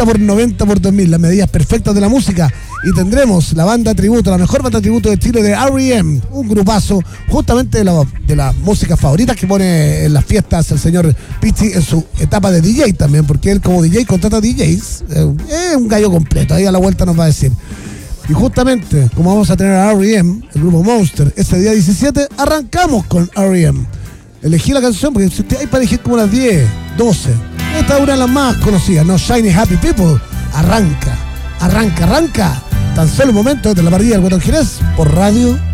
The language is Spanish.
por 90 por 2000, las medidas perfectas de la música. Y tendremos la banda tributo, la mejor banda tributo de Chile, de R.E.M., un grupazo justamente de las músicas favoritas que pone en las fiestas el señor Pichi en su etapa de DJ también, porque él como DJ contrata DJs, es un gallo completo, ahí a la vuelta nos va a decir. Y justamente, como vamos a tener a R.E.M., el grupo Monster, este día 17, arrancamos con R.E.M. Elegí la canción porque hay para elegir como las 10, 12. Esta es una de las más conocidas, ¿no? Shiny Happy People. Arranca. Tan solo un momento desde la parrilla del Guatón Jerez por Radio